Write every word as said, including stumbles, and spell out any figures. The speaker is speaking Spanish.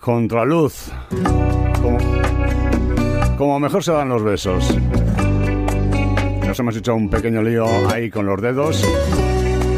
Contraluz. Como, como mejor se dan los besos. Nos hemos hecho un pequeño lío ahí con los dedos.